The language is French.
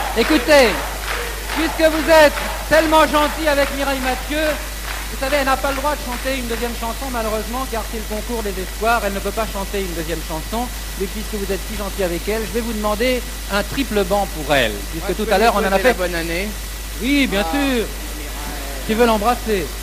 Écoutez, puisque vous êtes tellement gentil avec Mireille Mathieu, vous savez, elle n'a pas le droit de chanter une deuxième chanson, malheureusement, car c'est le concours des espoirs, elle ne peut pas chanter une deuxième chanson. Mais puisque vous êtes si gentil avec elle, je vais vous demander un triple banc pour elle. Puisque tout à l'heure, on en a fait... Bonne année. Oui, bien sûr. Tu veux l'embrasser?